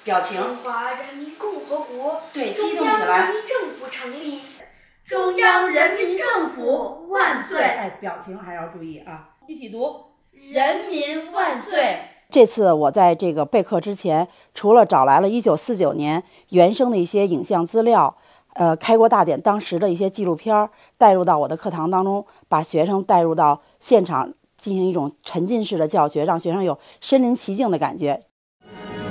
表情。 中华人民共和国对， 中激动起来。 央人民政府成立。 中央人民政府万岁！ 哎，表情还要注意啊！一起读：人民万岁！ 这次我在这个备课之前，除了找来了1949年原声的一些影像资料，开国大典当时的一些纪录片带入到我的课堂当中，把学生带入到现场进行一种沉浸式的教学，让学生有身临其境的感觉。